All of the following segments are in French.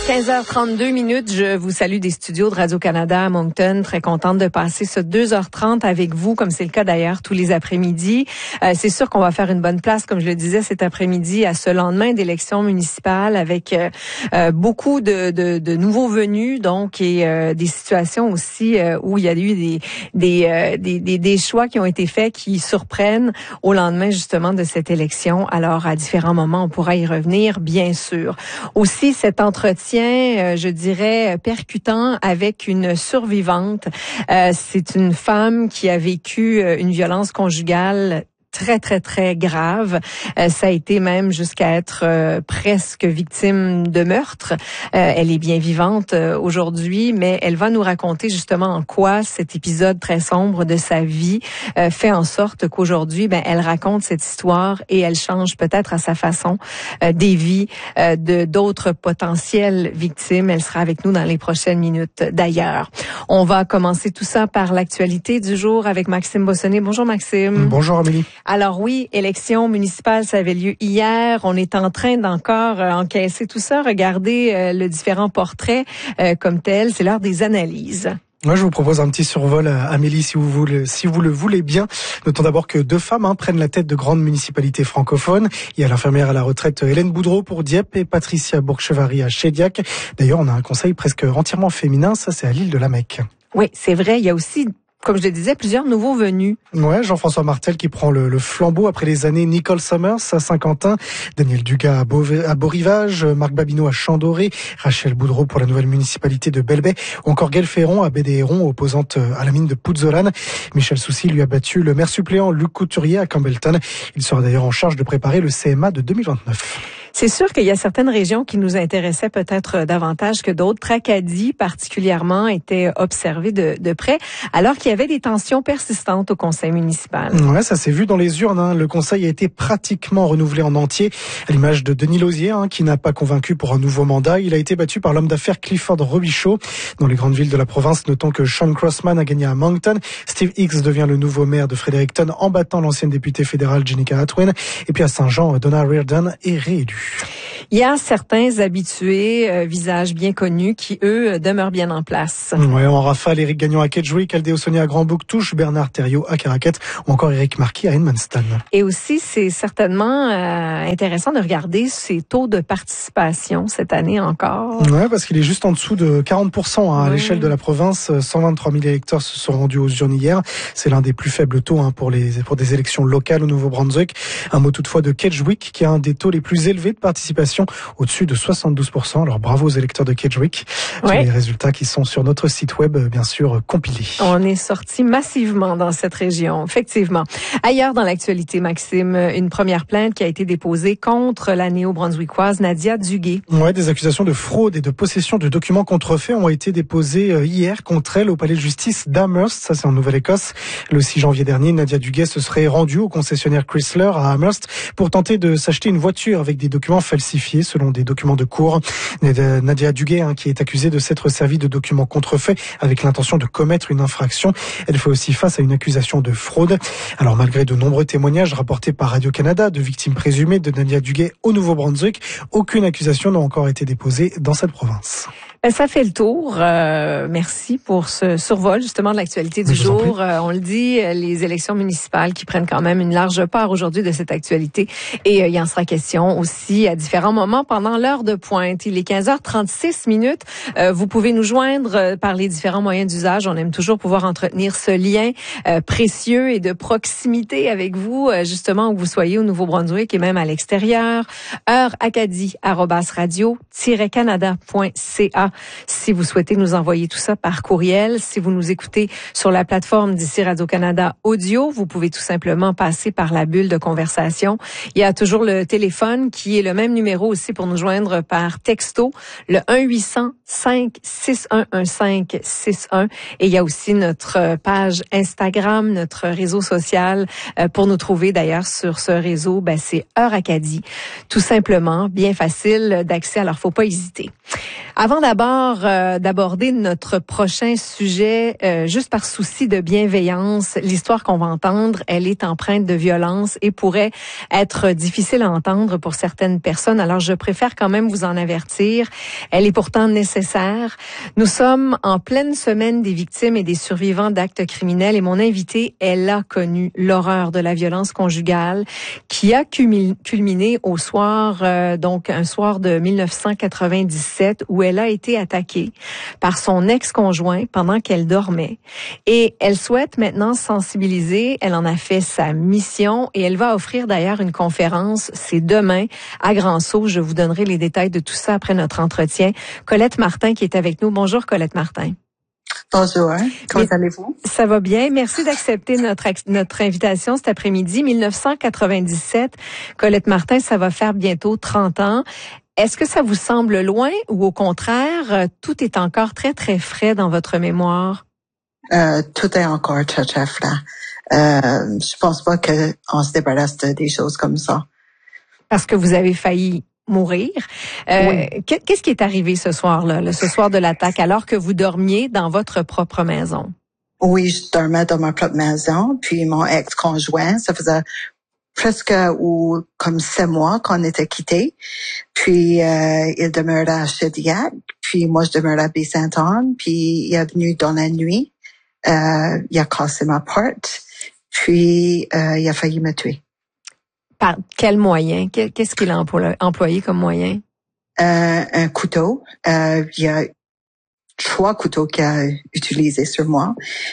15h32, je vous salue des studios de Radio-Canada à Moncton. Très contente de passer ce 2h30 avec vous, comme c'est le cas d'ailleurs tous les après-midi. C'est sûr qu'on va faire une bonne place, comme je le disais, cet après-midi à ce lendemain d'élections municipales avec beaucoup de nouveaux venus, donc, et des situations aussi où il y a eu des choix qui ont été faits qui surprennent au lendemain justement de cette élection. Alors, à différents moments, on pourra y revenir, bien sûr. Aussi, cet entretien, je dirais, percutant avec une survivante. C'est une femme qui a vécu une violence conjugale très, très, très grave. Ça a été même jusqu'à être presque victime de meurtre. Elle est bien vivante aujourd'hui, mais elle va nous raconter justement en quoi cet épisode très sombre de sa vie fait en sorte qu'aujourd'hui, elle raconte cette histoire et elle change peut-être à sa façon des vies de d'autres potentielles victimes. Elle sera avec nous dans les prochaines minutes d'ailleurs. On va commencer tout ça par l'actualité du jour avec Maxime Bossonnet. Bonjour Maxime. Bonjour Amélie. Alors oui, élection municipale, ça avait lieu hier. On est en train d'encore encaisser tout ça, regarder le différent portrait comme tel. C'est l'heure des analyses. Moi, je vous propose un petit survol, Amélie, si vous le voulez bien. Notons d'abord que 2 femmes prennent la tête de grandes municipalités francophones. Il y a l'infirmière à la retraite Hélène Boudreau pour Dieppe et Patricia Bourg-Chevary à Chédiac. D'ailleurs, on a un conseil presque entièrement féminin, ça c'est à l'île de la Mecque. Oui, c'est vrai, il y a aussi, comme je le disais, plusieurs nouveaux venus. Ouais, Jean-François Martel qui prend le flambeau après les années Nicole Summers à Saint-Quentin, Daniel Dugas à Beau-Rivage, Marc Babineau à Champ-Doré, Rachel Boudreau pour la nouvelle municipalité de Belle-Baie, ou encore Gaëlle Ferron à Baie-des-Hérons, opposante à la mine de Pouzzolane. Michel Soucy lui a battu le maire suppléant Luc Couturier à Campbellton. Il sera d'ailleurs en charge de préparer le CMA de 2029. C'est sûr qu'il y a certaines régions qui nous intéressaient peut-être davantage que d'autres. Tracadie, particulièrement, était observée de près, alors qu'il y avait des tensions persistantes au conseil municipal. Ouais, ça s'est vu dans les urnes. Le conseil a été pratiquement renouvelé en entier, à l'image de Denis Lausier, qui n'a pas convaincu pour un nouveau mandat. Il a été battu par l'homme d'affaires Clifford Robichaud. Dans les grandes villes de la province, notons que Sean Crossman a gagné à Moncton. Steve Hicks devient le nouveau maire de Fredericton en battant l'ancienne députée fédérale Jenica Atwin. Et puis à Saint-Jean, Donna Reardon est réélue. Il y a certains habitués, visages bien connus, qui, eux, demeurent bien en place. Ouais, en rafale, Éric Gagnon à Kedgewick, Aldéo Sonia à Grand-Bouctouche, Bernard Thériault à Caraquet, ou encore Éric Marquis à Edmundston. Et aussi, c'est certainement intéressant de regarder ces taux de participation cette année encore. Ouais, parce qu'il est juste en dessous de 40% à l'échelle de la province. 123 000 électeurs se sont rendus aux urnes hier. C'est l'un des plus faibles taux pour des élections locales au Nouveau-Brunswick. Un mot toutefois de Kedgewick, qui a un des taux les plus élevés de participation, au-dessus de 72%. Alors bravo aux électeurs de Kedgewick. Ouais. Les résultats qui sont sur notre site web, bien sûr, compilés. On est sorti massivement dans cette région, effectivement. Ailleurs dans l'actualité, Maxime, une première plainte qui a été déposée contre la néo-brunswickoise Nadia Duguay. Ouais, des accusations de fraude et de possession de documents contrefaits ont été déposées hier contre elle au palais de justice d'Amherst. Ça, c'est en Nouvelle-Écosse. Le 6 janvier dernier, Nadia Duguay se serait rendue au concessionnaire Chrysler à Amherst pour tenter de s'acheter une voiture avec des documents falsifiés selon des documents de cour. Nadia Duguay, qui est accusée de s'être servie de documents contrefaits avec l'intention de commettre une infraction. Elle fait aussi face à une accusation de fraude. Alors malgré de nombreux témoignages rapportés par Radio-Canada de victimes présumées de Nadia Duguay au Nouveau-Brunswick, aucune accusation n'a encore été déposée dans cette province. Ça fait le tour. Merci pour ce survol justement de l'actualité du jour. On le dit, les élections municipales qui prennent quand même une large part aujourd'hui de cette actualité. Et il y en sera question aussi à différents moments pendant l'heure de pointe. Il est 15h36. Vous pouvez nous joindre par les différents moyens d'usage. On aime toujours pouvoir entretenir ce lien précieux et de proximité avec vous, justement, où vous soyez au Nouveau-Brunswick et même à l'extérieur. heure-acadie@radio-canada.ca. Si vous souhaitez nous envoyer tout ça par courriel, si vous nous écoutez sur la plateforme d'ici Radio-Canada Audio, vous pouvez tout simplement passer par la bulle de conversation. Il y a toujours le téléphone qui est le même numéro aussi pour nous joindre par texto, le 1-800-561-1561. Et il y a aussi notre page Instagram, notre réseau social. Pour nous trouver d'ailleurs sur ce réseau, c'est Heure Acadie. Tout simplement, bien facile d'accès, alors faut pas hésiter. Avant d'abord d'abord d'aborder notre prochain sujet, juste par souci de bienveillance. L'histoire qu'on va entendre, elle est empreinte de violence et pourrait être difficile à entendre pour certaines personnes. Alors, je préfère quand même vous en avertir. Elle est pourtant nécessaire. Nous sommes en pleine semaine des victimes et des survivants d'actes criminels et mon invitée, elle a connu l'horreur de la violence conjugale qui a culminé au soir, donc un soir de 1997 où elle a été attaquée par son ex-conjoint pendant qu'elle dormait. Et elle souhaite maintenant sensibiliser. Elle en a fait sa mission et elle va offrir d'ailleurs une conférence. C'est demain à Grand-Sault. Je vous donnerai les détails de tout ça après notre entretien. Colette Martin qui est avec nous. Bonjour Colette Martin. Bonjour, comment allez-vous? Ça va bien. Merci d'accepter notre invitation cet après-midi. 1997, Colette Martin, ça va faire bientôt 30 ans. Est-ce que ça vous semble loin ou au contraire, tout est encore très, très frais dans votre mémoire? Tout est encore très, très frais. Je pense pas qu'on se débarrasse des choses comme ça. Parce que vous avez failli mourir. Oui. Qu'est-ce qui est arrivé ce soir-là, ce soir de l'attaque, alors que vous dormiez dans votre propre maison? Oui, je dormais dans ma propre maison, puis mon ex-conjoint, ça faisait presque ou comme 7 mois qu'on était quittés. Puis il demeurait à Chediac, puis moi je demeurais à Baie-Sainte-Anne, puis il est venu dans la nuit, il a cassé ma porte, puis il a failli me tuer. Par quel moyen? Qu'est-ce qu'il a employé comme moyen? Un couteau. Il y a 3 couteaux qu'il a utilisés sur moi.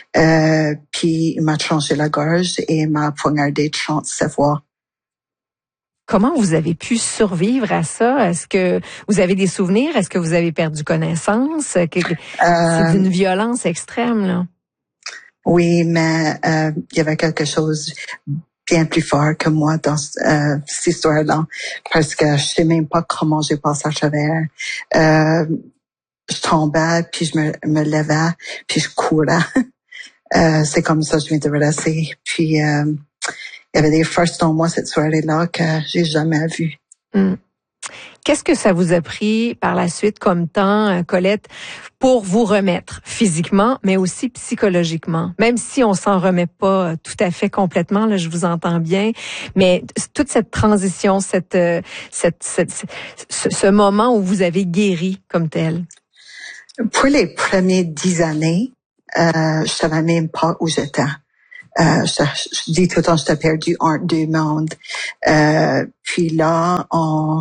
Puis il m'a tranché la gorge et m'a poignardé 37 fois. Comment vous avez pu survivre à ça? Est-ce que vous avez des souvenirs? Est-ce que vous avez perdu connaissance? C'est d'une violence extrême, là. Oui, mais il y avait quelque chose bien plus fort que moi dans cette histoire-là, parce que je sais même pas comment j'ai passé à travers. Je tombais, puis je me levais, puis je courais. C'est comme ça que je m'ai débarrassée. Puis il y avait des forces en moi cette soirée-là que j'ai jamais vues. Qu'est-ce que ça vous a pris par la suite comme temps, Colette, pour vous remettre physiquement, mais aussi psychologiquement? Même si on s'en remet pas tout à fait complètement, là, je vous entends bien, mais toute cette transition, ce moment où vous avez guéri comme tel. Pour les premiers 10 années, je savais même pas où j'étais. Je dis tout le temps, j'étais perdue entre 2 mondes. Puis là, en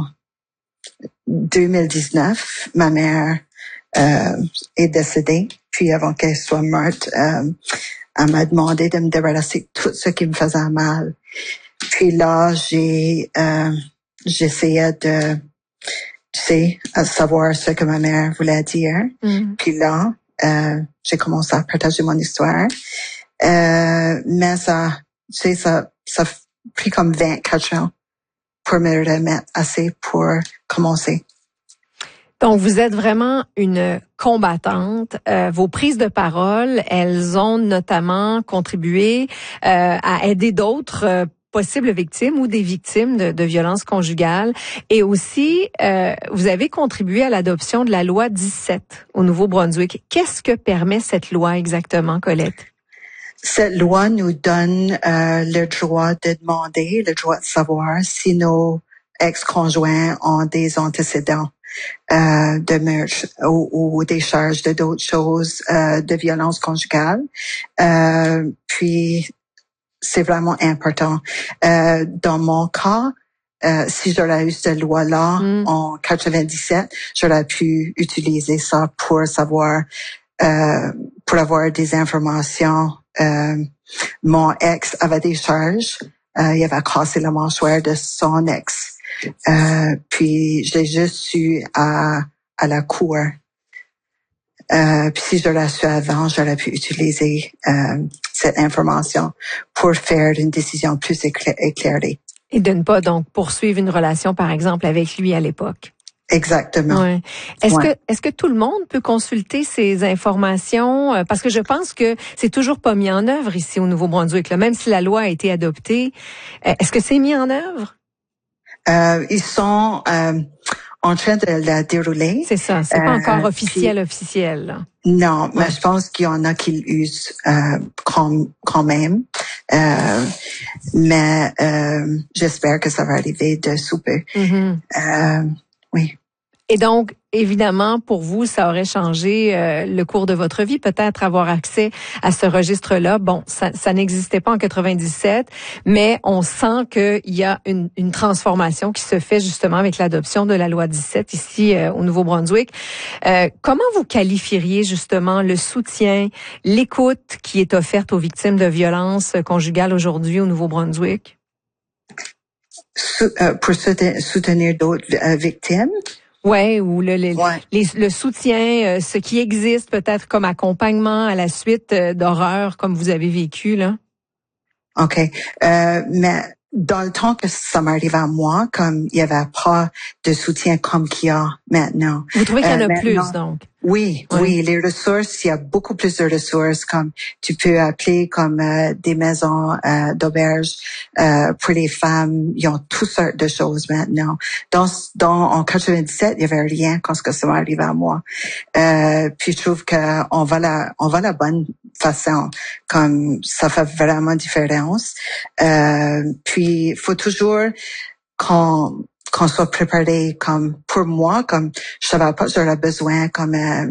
2019, ma mère est décédée. Puis avant qu'elle soit morte, elle m'a demandé de me débarrasser de tout ce qui me faisait mal. Puis là, j'essayais de, savoir ce que ma mère voulait dire. Puis là, j'ai commencé à partager mon histoire. Mais ça a pris comme 24 ans pour me remettre assez pour commencer. Donc, vous êtes vraiment une combattante. Vos prises de parole, elles ont notamment contribué à aider d'autres possibles victimes ou des victimes de violences conjugales. Et aussi, vous avez contribué à l'adoption de la loi 17 au Nouveau-Brunswick. Qu'est-ce que permet cette loi exactement, Colette? Cette loi nous donne le droit de demander, le droit de savoir si nos ex-conjoints ont des antécédents de meurtre ou des charges de d'autres choses de violence conjugale. Puis c'est vraiment important. Dans mon cas, si j'aurais eu cette loi-là en 97, j'aurais pu utiliser ça pour savoir, pour avoir des informations. Mon ex avait des charges. Il avait cassé la mâchoire de son ex. Puis je l'ai juste su à la cour. Puis si je l'ai su avant, j'aurais pu utiliser cette information pour faire une décision plus éclairée. Et de ne pas donc poursuivre une relation, par exemple, avec lui à l'époque. Exactement. Ouais. Est-ce que tout le monde peut consulter ces informations? Parce que je pense que c'est toujours pas mis en œuvre ici au Nouveau-Brunswick, là. Même si la loi a été adoptée. Est-ce que c'est mis en œuvre? Ils sont en train de la dérouler. C'est ça, c'est pas encore officiel, là. Non, mais je pense qu'il y en a qui l'usent quand même. Mais j'espère que ça va arriver de sous peu. Oui. Et donc, évidemment, pour vous, ça aurait changé le cours de votre vie, peut-être avoir accès à ce registre-là. Bon, ça n'existait pas en 97, mais on sent qu'il y a une transformation qui se fait justement avec l'adoption de la loi 17 ici au Nouveau-Brunswick. Comment vous qualifieriez justement le soutien, l'écoute qui est offerte aux victimes de violences conjugales aujourd'hui au Nouveau-Brunswick? Pour soutenir d'autres victimes? Ouais, ou le soutien, ce qui existe peut-être comme accompagnement à la suite d'horreurs comme vous avez vécu, là. OK. Mais dans le temps que ça m'arrive à moi, comme il y avait pas de soutien comme qu'il y a maintenant. Vous trouvez qu'il y en a plus, donc? Oui, les ressources, il y a beaucoup plus de ressources, comme tu peux appeler comme des maisons d'auberge pour les femmes. Ils ont toutes sortes de choses maintenant. En 97, il y avait rien quand ça m'est arrivé à moi. Puis je trouve que on va la bonne façon, comme ça fait vraiment différence. Puis il faut toujours qu'on soit préparé, comme pour moi, comme je savais pas, j'aurais besoin comme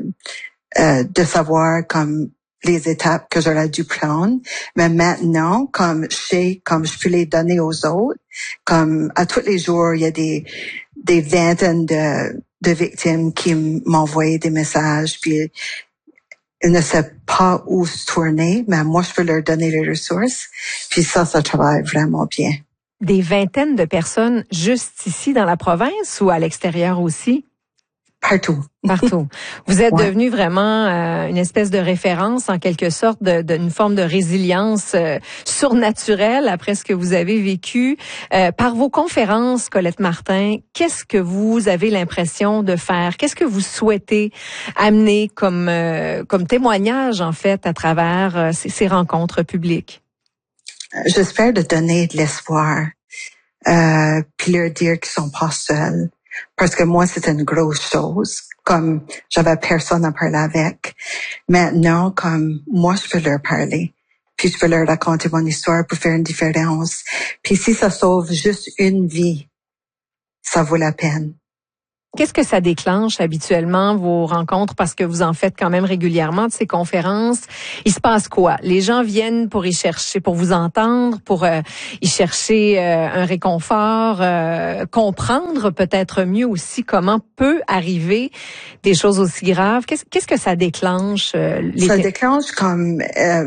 de savoir comme les étapes que j'aurais dû prendre, mais maintenant comme je peux les donner aux autres, comme à tous les jours il y a des vingtaines de victimes qui m'envoient des messages, puis ils ne savent pas où se tourner, mais moi je peux leur donner les ressources, puis ça travaille vraiment bien. Des vingtaines de personnes juste ici dans la province ou à l'extérieur aussi? Partout. Partout. Vous êtes devenu vraiment une espèce de référence, en quelque sorte, d'une forme de résilience surnaturelle après ce que vous avez vécu. Par vos conférences, Colette Martin, qu'est-ce que vous avez l'impression de faire? Qu'est-ce que vous souhaitez amener comme témoignage, en fait, à travers ces rencontres publiques? J'espère de donner de l'espoir, puis leur dire qu'ils sont pas seuls. Parce que moi, c'était une grosse chose. Comme j'avais personne à parler avec. Maintenant, comme moi, je peux leur parler. Puis je peux leur raconter mon histoire pour faire une différence. Puis si ça sauve juste une vie, ça vaut la peine. Qu'est-ce que ça déclenche habituellement, vos rencontres, parce que vous en faites quand même régulièrement de ces conférences? Il se passe quoi? Les gens viennent pour y chercher, pour vous entendre, pour y chercher un réconfort, comprendre peut-être mieux aussi comment peut arriver des choses aussi graves. Qu'est-ce que ça déclenche? Ça déclenche comme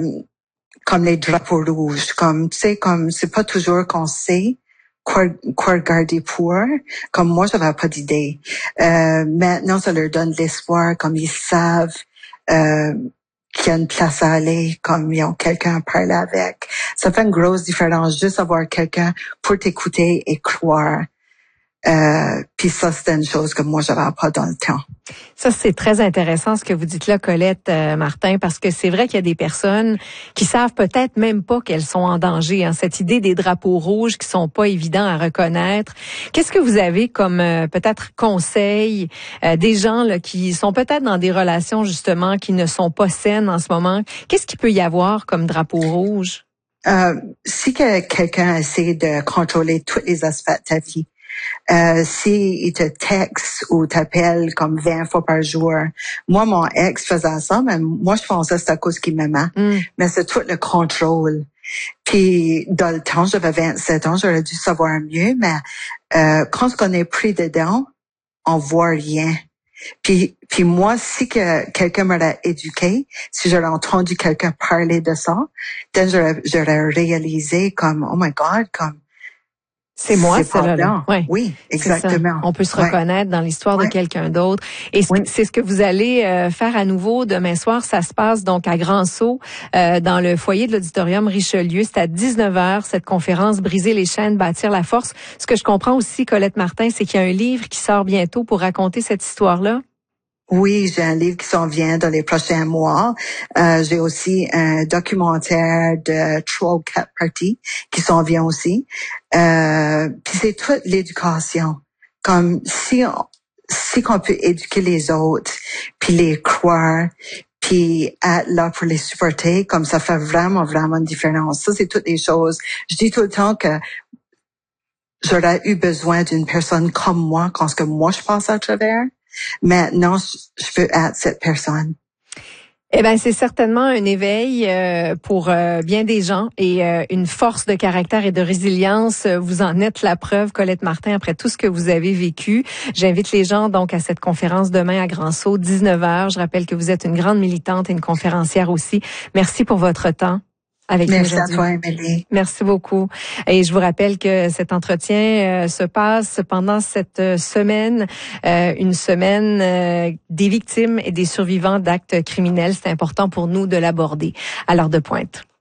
les drapeaux rouges, comme tu sais, comme c'est pas toujours qu'on sait quoi regarder pour. Comme moi, j'avais pas d'idée. Maintenant, ça leur donne de l'espoir, comme ils savent qu'il y a une place à aller, comme ils ont quelqu'un à parler avec. Ça fait une grosse différence, juste avoir quelqu'un pour t'écouter et croire. Puis ça, c'était une chose que moi, j'avais pas dans le temps. Ça, c'est très intéressant ce que vous dites là, Colette Martin, parce que c'est vrai qu'il y a des personnes qui savent peut-être même pas qu'elles sont en danger. Hein, cette idée des drapeaux rouges qui sont pas évidents à reconnaître. Qu'est-ce que vous avez comme peut-être conseil des gens là qui sont peut-être dans des relations justement qui ne sont pas saines en ce moment? Qu'est-ce qu'il peut y avoir comme drapeau rouge? Si quelqu'un essaie de contrôler tous les aspects de ta vie, si il te texte ou t'appelle comme 20 fois par jour. Moi, mon ex faisait ça, mais moi, je pensais que c'est à cause qu'il m'aimait. Mais c'est tout le contrôle. Puis, dans le temps, j'avais 27 ans, j'aurais dû savoir mieux, mais quand on est pris dedans, on voit rien. Puis moi, si que quelqu'un m'aurait éduqué, si j'aurais entendu quelqu'un parler de ça, j'aurais réalisé comme, oh my God, comme, c'est moi, celle-là. Ouais. Oui, exactement. On peut se reconnaître dans l'histoire de quelqu'un d'autre. Et c'est ce que vous allez faire à nouveau demain soir. Ça se passe donc à Grand-Sault, dans le foyer de l'Auditorium Richelieu. C'est à 19h, cette conférence « Briser les chaînes, bâtir la force ». Ce que je comprends aussi, Colette Martin, c'est qu'il y a un livre qui sort bientôt pour raconter cette histoire-là. Oui, j'ai un livre qui s'en vient dans les prochains mois. J'ai aussi un documentaire de Troll Cat Party qui s'en vient aussi. Puis c'est toute l'éducation. Comme si si qu'on peut éduquer les autres, puis les croire, puis être là pour les supporter, comme ça fait vraiment, vraiment une différence. Ça, c'est toutes les choses. Je dis tout le temps que j'aurais eu besoin d'une personne comme moi quand ce que moi je passe à travers. Maintenant, je peux être cette personne. Eh ben, c'est certainement un éveil pour bien des gens et une force de caractère et de résilience. Vous en êtes la preuve, Colette Martin, après tout ce que vous avez vécu. J'invite les gens donc à cette conférence demain à Grand-Sault, 19h. Je rappelle que vous êtes une grande militante et une conférencière aussi. Merci pour votre temps. Merci à toi, Émilie. Merci beaucoup. Et je vous rappelle que cet entretien se passe pendant cette semaine, une semaine des victimes et des survivants d'actes criminels. C'est important pour nous de l'aborder à l'heure de pointe.